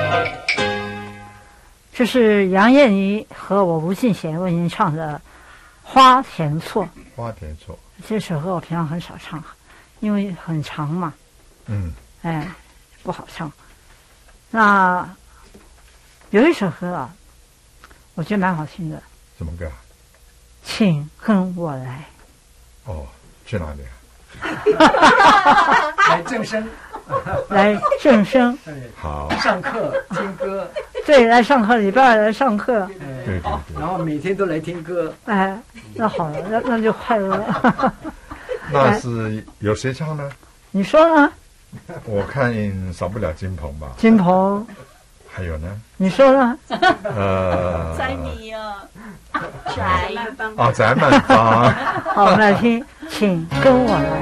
这是杨燕妮和我吴信贤为您唱的《花田错》。 花田错， 这首歌我平常很少唱，因为很长嘛，不好唱。那有一首歌啊，我觉得蛮好听的。 什么歌啊？ 请跟我来。 哦，去哪里啊？ 来正声， 来正声。 好， 上课听歌。 对，来上课，礼拜二来上课。 对。 然后每天都来听歌。 哎，那好了，那就快乐。 那是有谁唱呢？ 你说呢？ 我看少不了金鹏吧。 金鹏。 还有呢？ 你说呢？ 猜谜哦。 翟满芳。 好，我们来听，请跟我来。